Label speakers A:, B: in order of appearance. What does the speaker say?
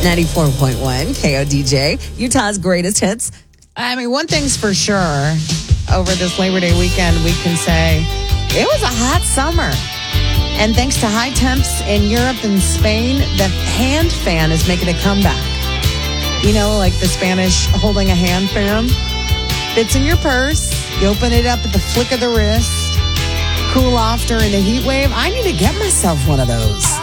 A: 94.1 KODJ, Utah's greatest hits.
B: I mean, one thing's for sure. Over this Labor Day weekend, we can say it was a hot summer. And thanks to high temps in Europe and Spain, the hand fan is making a comeback. You know, like the Spanish holding a hand fan. Fits in your purse. You open it up at the flick of the wrist. Cool off during a heat wave. I need to get myself one of those.